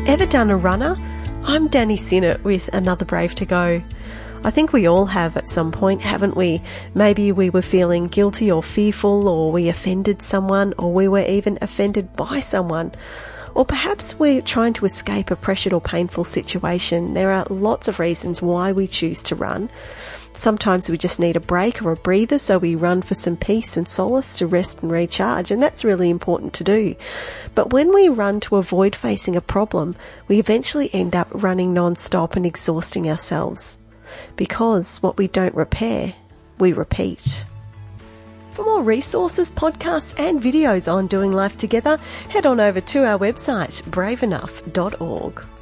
Ever done a runner? I'm Danny Sinnott with another Brave to Go. I think we all have at some point, haven't we? Maybe we were feeling guilty or fearful, or we offended someone, or we were even offended by someone. Or perhaps we're trying to escape a pressured or painful situation. There are lots of reasons why we choose to run. Sometimes we just need a break or a breather, so we run for some peace and solace to rest and recharge, and that's really important to do. But when we run to avoid facing a problem, we eventually end up running non-stop and exhausting ourselves. Because what we don't repair, we repeat. For more resources, podcasts and videos on doing life together, head on over to our website, braveenough.org.